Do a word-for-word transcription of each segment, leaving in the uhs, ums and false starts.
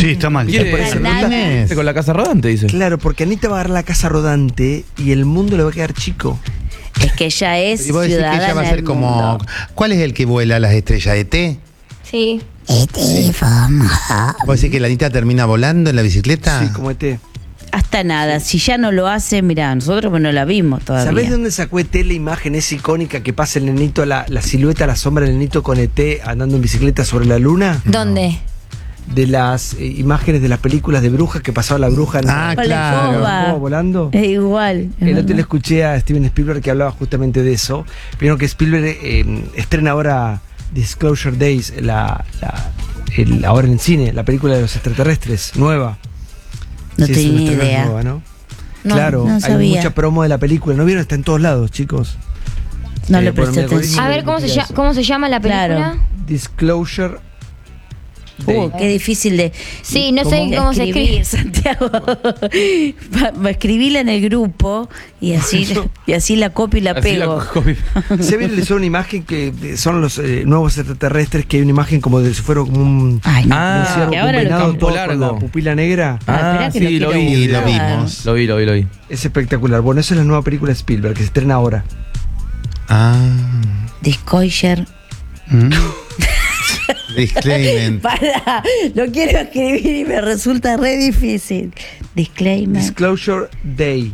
Sí, está mal. ¿Quiere- Por eso, Anita- Anita- con la casa rodante, dice. Claro, porque Anita va a agarrar la casa rodante y el mundo le va a quedar chico. Es que ella es Y vos decís que ciudadana ella va a ser del como. mundo. ¿Cuál es el que vuela a las estrellas? ¿E T? Sí. ¿Vos decís que la Anita termina volando en la bicicleta? Sí, como E T. Hasta nada, si ya no lo hace, mirá, nosotros pues no la vimos todavía. ¿Sabés de dónde sacó E T la imagen esa icónica que pasa el nenito, la, la silueta, la sombra del nenito con E T andando en bicicleta sobre la luna? ¿Dónde? De las eh, imágenes de las películas de brujas que pasaba la bruja en Ah, Con la claro. escoba. ¿Cómo, volando. Es igual. es El otro verdad. le escuché a Steven Spielberg que hablaba justamente de eso. Vieron que Spielberg eh, estrena ahora Disclosure Days, la, la- el- ahora en cine, la película de los extraterrestres, nueva. No Sí, es tenía una estrena idea. nueva, ¿no? No, claro, no hay sabía. mucha promo de la película. ¿No vieron? Está en todos lados, chicos. No Eh, le por presté mi algoritmo. atención. A ver, ¿cómo se, Mira llama, eso. ¿cómo se llama la película? Claro. Disclosure Day. Uh, qué difícil de. Sí, no sé de cómo se escribe. escribir, Santiago. Va- va a escribirla en el grupo y así, y así la copio y la Así pego. la copy. Se ve les una imagen que eh, son los eh, nuevos extraterrestres, que hay una imagen como de si fuera como un, Ay, no. Ah, un ciervo que con ahora lo venado, campo todo con largo. la pupila negra. Ah, Ah, esperá que sí, lo lo quiero vi. Y lo buscar. vimos. Lo vi, lo vi, lo vi. Es espectacular. Bueno, esa es la nueva película de Spielberg que se estrena ahora. Ah. Disclosure. Mm. Disclaimer. Para, lo quiero escribir y me resulta re difícil. Disclaimer. Disclosure Day.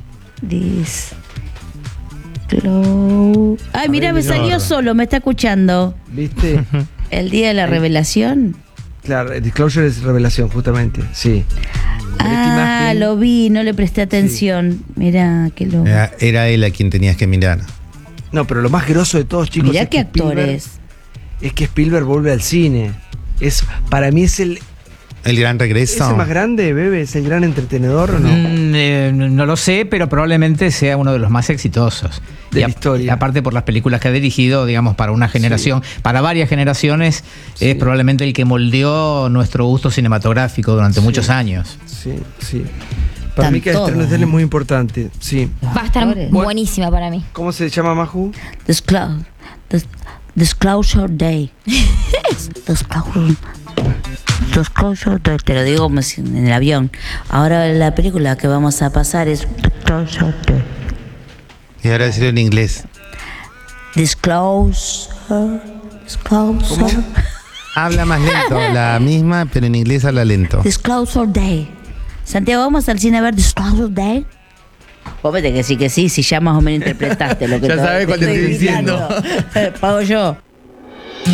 Disclo... Ay, mira, me salió solo, me está escuchando. ¿Viste? El día de la revelación. Claro, eh, Disclosure es revelación, justamente. Sí. Pero esta Ah, imagen- lo vi, no le presté atención. Mira, que lo. Era, era él a quien tenías que mirar. No, pero lo más groso de todos, chicos, Mirá es qué que Spielberg- actores. es que Spielberg vuelve al cine. Es, para mí es el, El gran ¿es regreso. el más grande, Bebe, es el gran entretenedor, ¿o no? Mm, eh, no lo sé, pero probablemente sea uno de los más exitosos. De Y la a- historia. y aparte por las películas que ha dirigido, digamos, para una generación, para varias generaciones, es probablemente el que moldeó nuestro gusto cinematográfico durante Sí. muchos años. Sí, sí. Para Están mí que el estreno todos, de él es ¿eh? muy importante, sí. Va a estar Actores. buenísima para mí. ¿Cómo se llama, Maju? Disclosure. Dis- Disclosure Day. Disclosure. Disclosure Day. Te lo digo como si en el avión. Ahora la película que vamos a pasar es Disclosure Day. Y ahora decirlo en inglés. Disclosure. Disclosure. Habla más lento, la misma, pero en inglés habla lento. Disclosure Day. Santiago, vamos al cine a ver Disclosure Day. Vos vete que sí, que sí, si ya más o menos interpretaste lo que Ya te- sabes te cuál te estoy gritando. Pago yo.